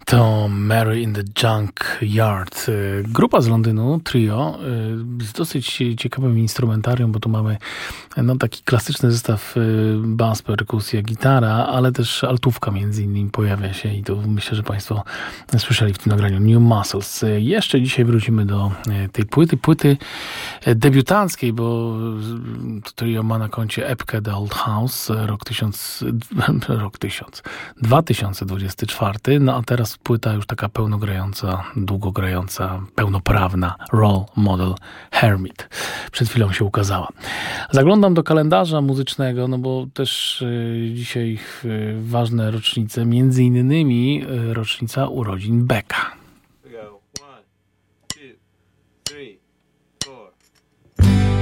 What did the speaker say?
To Mary in the Junkyard. Grupa z Londynu, trio, z dosyć ciekawym instrumentarium, bo tu mamy taki klasyczny zestaw bas, perkusja, gitara, ale też altówka między innymi pojawia się i to myślę, że Państwo słyszeli w tym nagraniu New Muscles. Jeszcze dzisiaj wrócimy do tej płyty debiutanckiej, bo trio ma na koncie epkę The Old House, rok 2024, no a teraz płyta już taka pełnogrająca, długogrająca, pełnoprawna, Role Model Hermit. Przed chwilą się ukazała. Zaglądam do kalendarza muzycznego, no bo też dzisiaj ważne rocznice, między innymi rocznica urodzin Becka.